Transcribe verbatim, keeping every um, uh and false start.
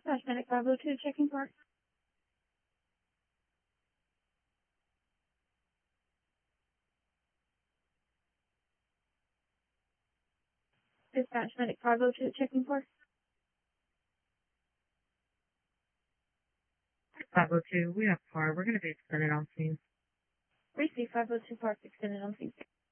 Dispatch Medic five oh two, checking for. Dispatch Medic five oh two, checking for. five oh two, we have car. We're going to be extended on scene. Receive five oh two Park extended on scene.